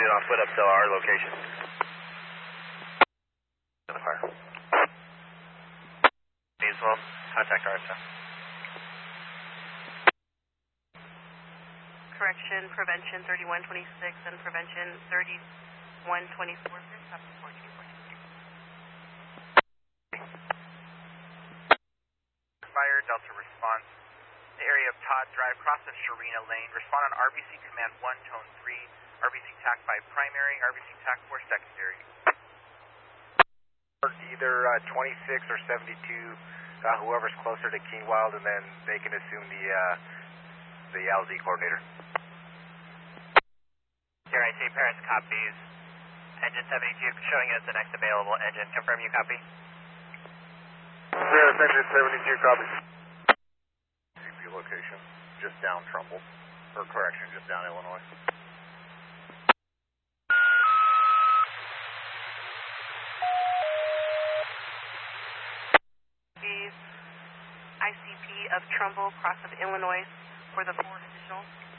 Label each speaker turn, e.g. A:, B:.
A: proceeded on foot up to our location. The fire. As well, contact RSF.
B: Correction, prevention 3126 and prevention 3124.
C: Fire, Delta response. The area of Todd Drive, cross of Sharina Lane. Respond on RBC Command 1, Tone 3. RBC TAC 5 primary, RBC TAC 4 secondary.
D: Either 26 or 72, whoever's closer to Kingwild, and then they can assume the LZ coordinator.
A: RIT Paris copies. Engine 72 showing us the next available engine. Confirm you copy.
D: Paris engine 72 copies. CP location, just down Trumbull. Or correction, just down Illinois.
B: ICP of Trumbull, cross of Illinois for the 4 additional.